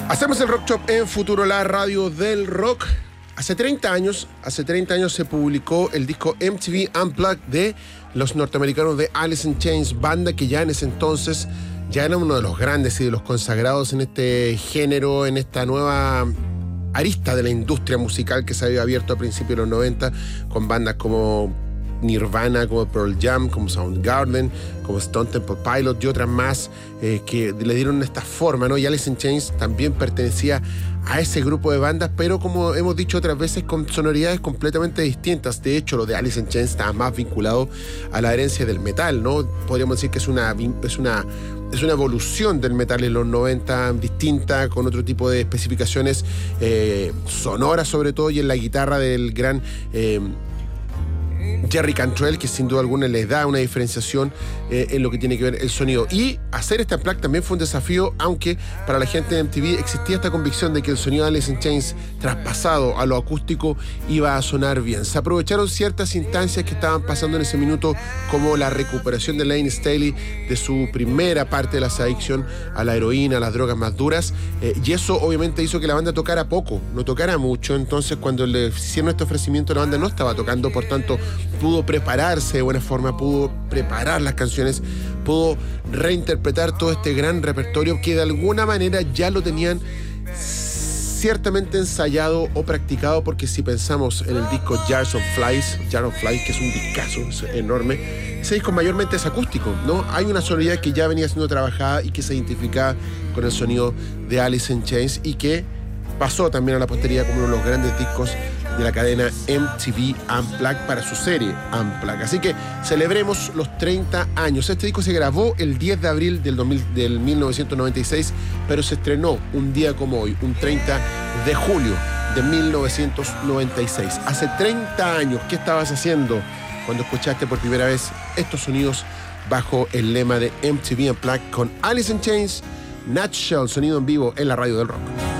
Hacemos el Rock Shop en Futuro, la radio del rock. Hace 30 años se publicó el disco MTV Unplugged de los norteamericanos de Alice in Chains, banda que ya en ese entonces ya era uno de los grandes y de los consagrados en este género, en esta nueva arista de la industria musical que se había abierto a principios de los 90 con bandas como Nirvana, como Pearl Jam, como Soundgarden, como Stone Temple Pilots y otras más que le dieron esta forma, ¿no? Y Alice in Chains también pertenecía a ese grupo de bandas, pero como hemos dicho otras veces, con sonoridades completamente distintas. De hecho, lo de Alice in Chains estaba más vinculado a la herencia del metal, ¿no? Podríamos decir que es una evolución del metal en los 90, distinta, con otro tipo de especificaciones sonoras sobre todo, y en la guitarra del gran Jerry Cantrell, que sin duda alguna les da una diferenciación en lo que tiene que ver el sonido. Y hacer este unplugged también fue un desafío, aunque para la gente de MTV existía esta convicción de que el sonido de Alice in Chains, traspasado a lo acústico, iba a sonar bien. Se aprovecharon ciertas instancias que estaban pasando en ese minuto, como la recuperación de Lane Staley de su primera parte de la adicción a la heroína, a las drogas más duras, y eso obviamente hizo que la banda tocara poco, no tocara mucho. Entonces, cuando le hicieron este ofrecimiento, la banda no estaba tocando, por tanto pudo prepararse de buena forma, pudo preparar las canciones, pudo reinterpretar todo este gran repertorio que de alguna manera ya lo tenían ciertamente ensayado o practicado, porque si pensamos en el disco Jars of Flies, que es un discazo, es enorme, ese disco mayormente es acústico, ¿no? Hay una sonoridad que ya venía siendo trabajada y que se identificaba con el sonido de Alice in Chains y que pasó también a la posteridad como uno de los grandes discos de la cadena MTV Unplugged para su serie Unplugged. Así que celebremos los 30 años. Este disco se grabó el 10 de abril del 1996, pero se estrenó un día como hoy, un 30 de julio de 1996. Hace 30 años, ¿qué estabas haciendo cuando escuchaste por primera vez estos sonidos bajo el lema de MTV Unplugged con Alice in Chains, Nutshell, sonido en vivo en la radio del rock?